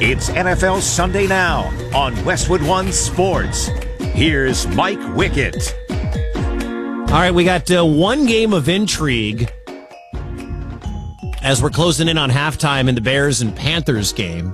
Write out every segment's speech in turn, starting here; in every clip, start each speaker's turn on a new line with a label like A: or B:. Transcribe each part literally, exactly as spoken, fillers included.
A: It's N F L Sunday Now on Westwood One Sports. Here's Mike Wickett.
B: All right, we got uh, one game of intrigue as we're closing in on halftime in the Bears and Panthers game.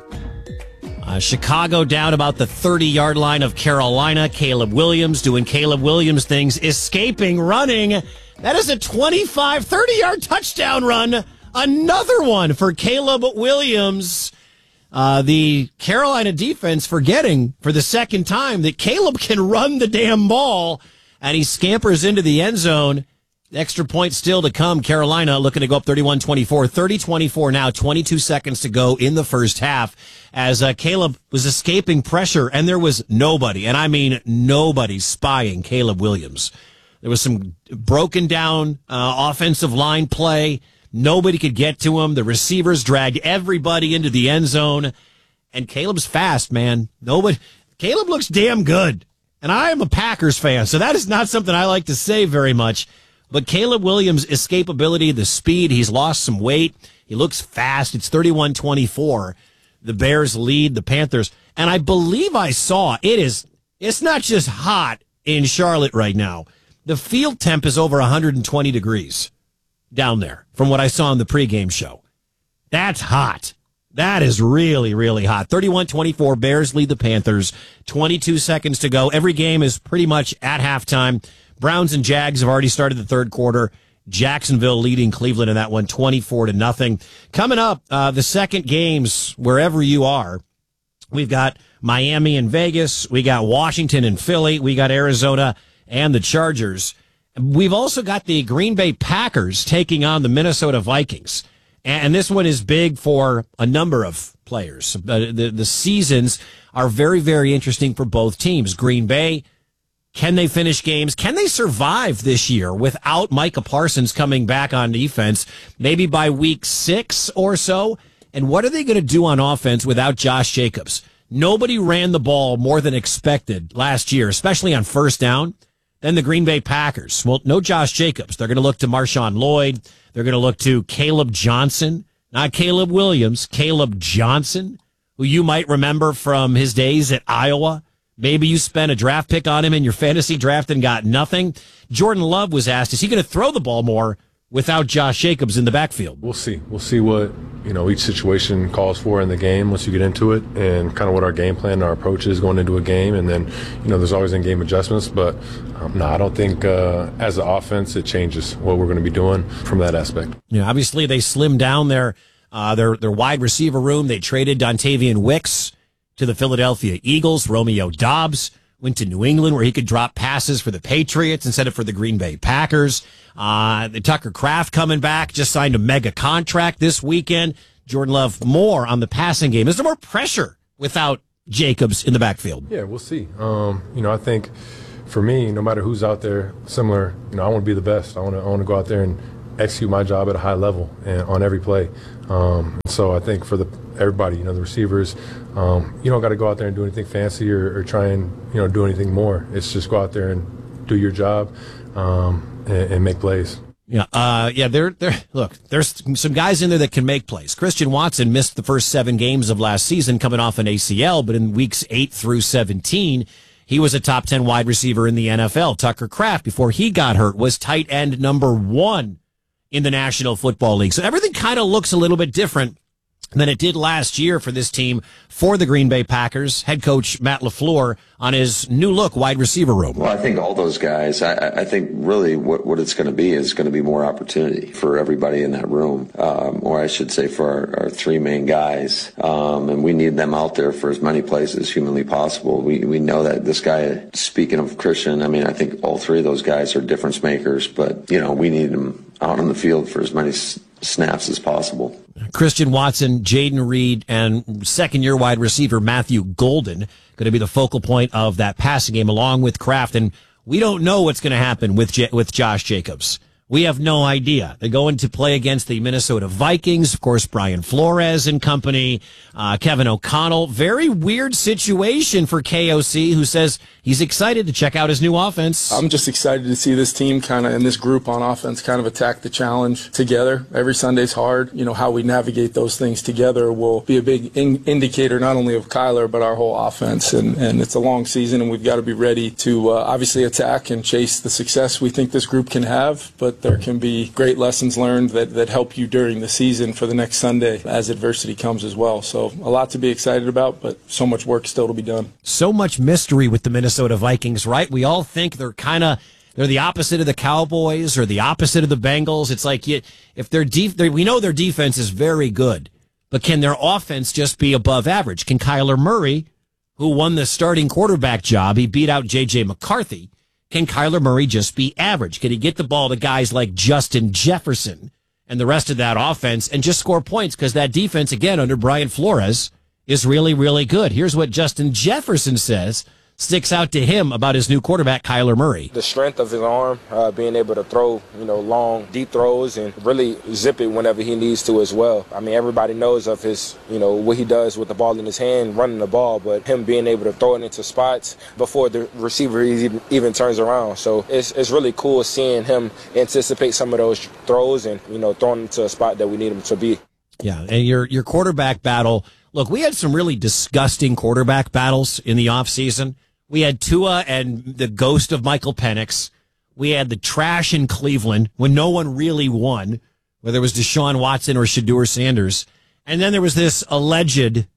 B: Uh, Chicago down about the thirty-yard line of Carolina. Caleb Williams doing Caleb Williams things, escaping, running. That is a twenty-five, thirty-yard touchdown run. Another one for Caleb Williams. Uh, the Carolina defense forgetting for the second time that Caleb can run the damn ball, and he scampers into the end zone. Extra point still to come. Carolina looking to go up thirty-one twenty-four. thirty twenty-four now, twenty-two seconds to go in the first half as uh, Caleb was escaping pressure, and there was nobody, and I mean nobody, spying Caleb Williams. There was some broken down uh, offensive line play. Nobody could get to him. The receivers dragged everybody into the end zone. And Caleb's fast, man. Nobody. Caleb looks damn good. And I am a Packers fan, so that is not something I like to say very much. But Caleb Williams' escapability, the speed, he's lost some weight. He looks fast. It's thirty-one twenty-four. The Bears lead the Panthers. And I believe I saw it is, it's not just hot in Charlotte right now. The field temp is over one hundred twenty degrees. Down there, from what I saw in the pregame show. That's hot. That is really, really hot. thirty-one twenty-four, Bears lead the Panthers. twenty-two seconds to go. Every game is pretty much at halftime. Browns and Jags have already started the third quarter. Jacksonville leading Cleveland in that one, twenty-four to nothing. Coming up, uh, the second games, wherever you are, we've got Miami and Vegas. We got Washington and Philly. We got Arizona and the Chargers. We've also got the Green Bay Packers taking on the Minnesota Vikings. And this one is big for a number of players. The, the seasons are very, very interesting for both teams. Green Bay, can they finish games? Can they survive this year without Micah Parsons coming back on defense, maybe by week six or so? And what are they going to do on offense without Josh Jacobs? Nobody ran the ball more than expected last year, especially on first down. Then the Green Bay Packers. Well, no Josh Jacobs. They're going to look to Marshawn Lloyd. They're going to look to Caleb Johnson, not Caleb Williams, Caleb Johnson, who you might remember from his days at Iowa. Maybe you spent a draft pick on him in your fantasy draft and got nothing. Jordan Love was asked, is he going to throw the ball more without Josh Jacobs in the backfield?
C: We'll see. We'll see what, you know, each situation calls for in the game once you get into it, and kind of what our game plan, our approach is going into a game. And then, you know, there's always in-game adjustments. But, um, no, I don't think uh, as an offense it changes what we're going to be doing from that aspect.
B: Yeah, obviously they slimmed down their, uh, their, their wide receiver room. They traded Dontavian Wicks to the Philadelphia Eagles. Romeo Doubs went to New England where he could drop passes for the Patriots instead of for the Green Bay Packers. Uh, the Tucker Kraft coming back, just signed a mega contract this weekend. Jordan Love more on the passing game. Is there more pressure without Jacobs in the backfield?
C: Yeah, we'll see. Um, you know, I think for me, no matter who's out there, similar, you know, I want to be the best. I want to, I want to go out there and execute my job at a high level and on every play. Um, and so I think for the everybody, you know, the receivers, um, you don't got to go out there and do anything fancy or, or try and, you know, do anything more. It's just go out there and do your job um, and, and make plays.
B: Yeah, uh, yeah. There, there. Look, there's some guys in there that can make plays. Christian Watson missed the first seven games of last season, coming off an A C L, but in weeks eight through seventeen, he was a top ten wide receiver in the N F L. Tucker Kraft, before he got hurt, was tight end number one in the National Football League. So everything kind of looks a little bit different than it did last year for this team, for the Green Bay Packers. Head coach Matt LaFleur on his new look wide receiver room.
D: Well, I think all those guys, I, I think really what, what it's going to be is going to be more opportunity for everybody in that room, um, or I should say for our, our three main guys. Um, and we need them out there for as many plays as humanly possible. We, we know that this guy, speaking of Christian, I mean, I think all three of those guys are difference makers, but, you know, we need them out on the field for as many s- snaps as possible.
B: Christian Watson, Jaden Reed, and second-year wide receiver Matthew Golden going to be the focal point of that passing game, along with Kraft. And we don't know what's going to happen with J- with Josh Jacobs. We have no idea. They're going to play against the Minnesota Vikings. Of course, Brian Flores and company, uh, Kevin O'Connell. Very weird situation for K O C, who says he's excited to check out his new offense.
E: I'm just excited to see this team kind of, and this group on offense kind of attack the challenge together. Every Sunday's hard. You know, how we navigate those things together will be a big in- indicator not only of Kyler, but our whole offense. And, and it's a long season, and we've got to be ready to uh, obviously attack and chase the success we think this group can have, but there can be great lessons learned that, that help you during the season for the next Sunday as adversity comes as well. So a lot to be excited about, but so much work still to be done.
B: So much mystery with the Minnesota Vikings, right? We all think they're kind of they're the opposite of the Cowboys or the opposite of the Bengals. It's like you, if they're def, we know their defense is very good, but can their offense just be above average? Can Kyler Murray, who won the starting quarterback job, he beat out J J McCarthy. Can Kyler Murray just be average? Can he get the ball to guys like Justin Jefferson and the rest of that offense and just score points? Because that defense, again, under Brian Flores, is really, really good. Here's what Justin Jefferson says sticks out to him about his new quarterback, Kyler Murray.
F: The strength of his arm, uh, being able to throw, you know, long, deep throws and really zip it whenever he needs to as well. I mean, everybody knows of his, you know, what he does with the ball in his hand, running the ball, but him being able to throw it into spots before the receiver even, even turns around. So it's, it's really cool seeing him anticipate some of those throws and, you know, throwing him to a spot that we need him to be.
B: Yeah, and your your quarterback battle, look, we had some really disgusting quarterback battles in the offseason. We had Tua and the ghost of Michael Penix. We had the trash in Cleveland when no one really won, whether it was Deshaun Watson or Shedeur Sanders. And then there was this alleged,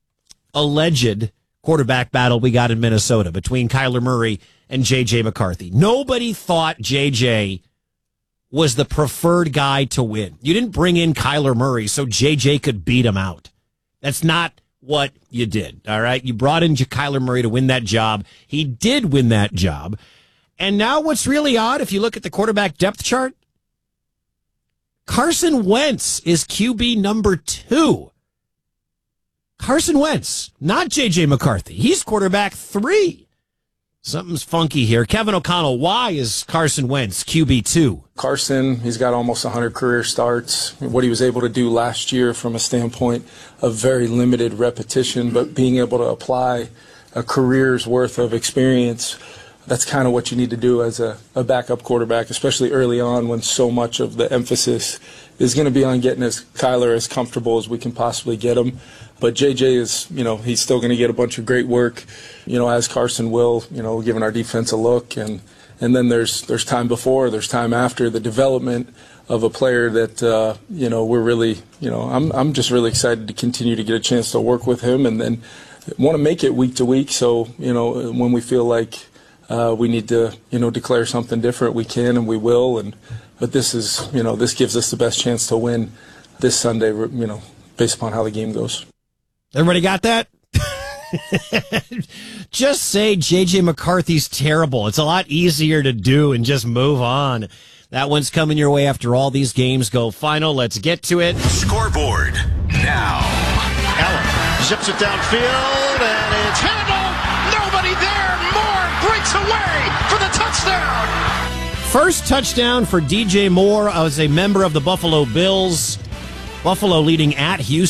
B: alleged quarterback battle we got in Minnesota between Kyler Murray and J J McCarthy. Nobody thought J J was the preferred guy to win. You didn't bring in Kyler Murray so J J could beat him out. That's not what you did, all right? You brought in Kyler Murray to win that job. He did win that job. And now what's really odd, if you look at the quarterback depth chart, Carson Wentz is Q B number two. Carson Wentz, not J J McCarthy. He's quarterback three. Something's funky here. Kevin O'Connell, why is Carson Wentz Q B two?
E: Carson, he's got almost one hundred career starts. What he was able to do last year from a standpoint of very limited repetition, but being able to apply a career's worth of experience, that's kind of what you need to do as a, a backup quarterback, especially early on when so much of the emphasis is going to be on getting as Kyler as comfortable as we can possibly get him. But J J is, you know, he's still going to get a bunch of great work, you know, as Carson will, you know, giving our defense a look. And, and then there's there's time before, there's time after the development of a player that, uh, you know, we're really, you know, I'm I'm just really excited to continue to get a chance to work with him and then want to make it week to week. So, you know, when we feel like uh, we need to, you know, declare something different, we can and we will. And but this is, you know, this gives us the best chance to win this Sunday, you know, based upon how the game goes.
B: Everybody got that? Just say J J McCarthy's terrible. It's a lot easier to do and just move on. That one's coming your way after all these games go final. Let's get to it.
A: Scoreboard now.
G: Allen zips it downfield, and it's handled. Nobody there. Moore breaks away for the touchdown.
B: First touchdown for D J Moore as a member of the Buffalo Bills. Buffalo leading at Houston.